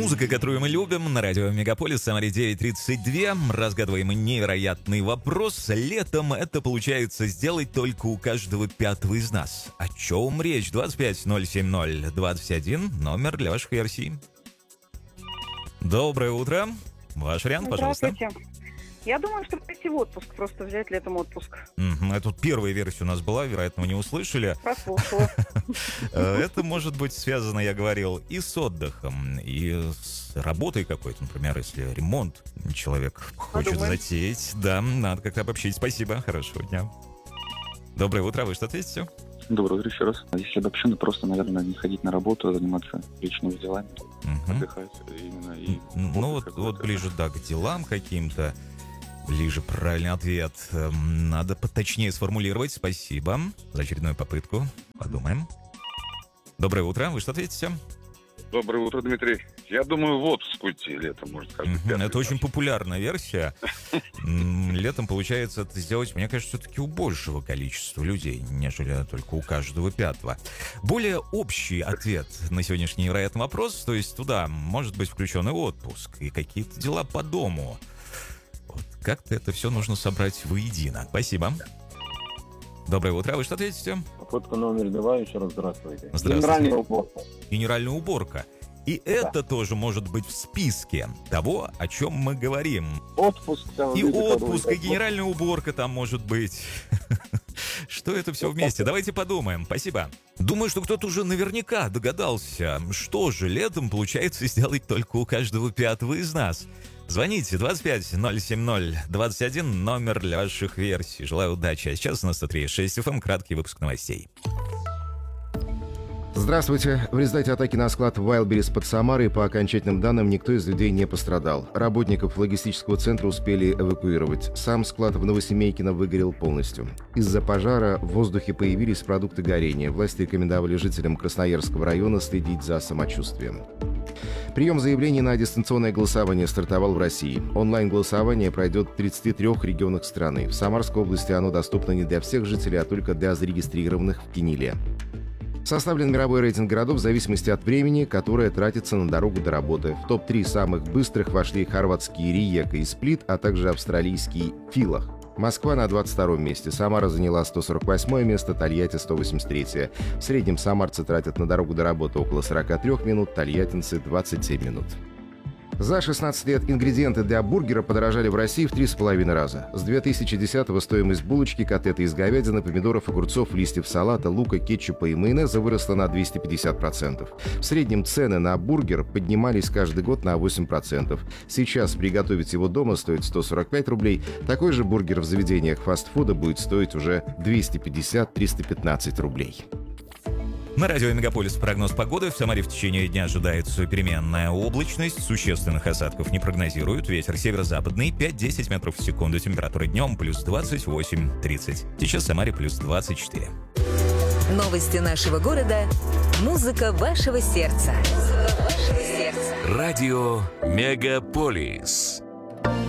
Музыка, которую мы любим, на радио Мегаполис, Самаре 9:32. Разгадываем невероятный вопрос. Летом это получается сделать только у каждого пятого из нас. О чем речь? 2507021, номер для ваших версий. Доброе утро. Ваш вариант, пожалуйста. Здравствуйте. Я думаю, что пойти в отпуск, просто взять летом отпуск. Это первая версия у нас была, вероятно, вы не услышали. Прослушала. Это может быть связано, я говорил, и с отдыхом, и с работой какой-то. Например, если ремонт человек хочет Подумаем. затеять. Да, надо как-то обобщить. Спасибо, хорошего дня. Доброе утро, вы что ответите? Доброе утро еще раз. Если обобщенно, просто, наверное, не ходить на работу, а заниматься личными делами, отдыхать именно. И Ну вот ближе, да, к делам каким-то. Ближе правильный ответ. Надо поточнее сформулировать. Спасибо за очередную попытку. Подумаем. Доброе утро, вы что ответите? Доброе утро, Дмитрий. Я думаю, в отпуск уйти летом, может, каждый пятый. Это очень популярная версия. Летом получается это сделать, мне кажется, все-таки у большего количества людей, нежели только у каждого пятого. Более общий ответ на сегодняшний невероятный вопрос, то есть туда может быть включен и отпуск, и какие-то дела по дому. Вот как-то это все нужно собрать воедино. Спасибо. Доброе утро, вы что ответите? Попытка номер 2, еще раз здравствуйте. Здравствуйте. Генеральная уборка. Генеральная уборка. И это тоже может быть в списке того, о чем мы говорим. Отпуск. Там, И люди, отпуск, и которые- генеральная уборка там может быть. Что это все вместе? Давайте подумаем. Спасибо. Думаю, что кто-то уже наверняка догадался, что же летом получается сделать только у каждого пятого из нас. Звоните 2507021, номер для ваших версий. Желаю удачи. А сейчас у нас 103.6 FM, краткий выпуск новостей. Здравствуйте. В результате атаки на склад в Wildberries под Самарой, по окончательным данным, никто из людей не пострадал. Работников логистического центра успели эвакуировать. Сам склад в Новосемейкино выгорел полностью. Из-за пожара в воздухе появились продукты горения. Власти рекомендовали жителям Красноярского района следить за самочувствием. Прием заявлений на дистанционное голосование стартовал в России. Онлайн-голосование пройдет в 33 регионах страны. В Самарской области оно доступно не для всех жителей, а только для зарегистрированных в Киниле. Составлен мировой рейтинг городов в зависимости от времени, которое тратится на дорогу до работы. В топ-3 самых быстрых вошли хорватские Риека и Сплит, а также австралийский Филах. Москва на 22-м месте, Самара заняла 148-е место, Тольятти 183-е. В среднем самарцы тратят на дорогу до работы около 43 минут, тольяттинцы 27 минут. За 16 лет ингредиенты для бургера подорожали в России в 3,5 раза. С 2010-го стоимость булочки, котлеты из говядины, помидоров, огурцов, листьев салата, лука, кетчупа и майонеза выросла на 250%. В среднем цены на бургер поднимались каждый год на 8%. Сейчас приготовить его дома стоит 145 рублей. Такой же бургер в заведениях фастфуда будет стоить уже 250-315 рублей. На радио Мегаполис прогноз погоды. В Самаре в течение дня ожидается переменная облачность. Существенных осадков не прогнозируют. Ветер северо-западный 5-10 метров в секунду. Температура днем плюс 28-30. Сейчас в Самаре плюс 24. Новости нашего города. Музыка вашего сердца. Радио Мегаполис.